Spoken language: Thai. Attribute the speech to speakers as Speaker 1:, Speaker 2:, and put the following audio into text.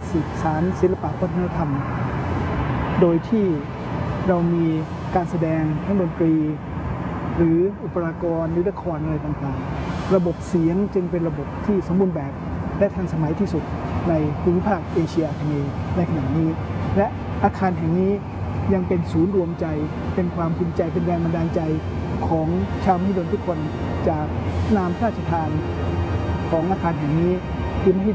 Speaker 1: สืบสานศิลปะวัฒนธรรมโดยที่เรามีการแสดงทั้งดนตรีหรืออุปกรณ์หรือละครอะไรต่างๆระบบเสียงจึงเป็นระบบที่สมบูรณ์แบบและทันสมัยที่สุดในภูมิภาคเอเชียอาคเนย์ในขณะนี้และอาคารแห่งนี้ยังเป็นศูนย์รวมใจเป็นความภูมิใจเป็นแรงบันดาลใจของชาวมหิดลทุกคนจากนามพระราชทานของอาคารแห่งนี้คือ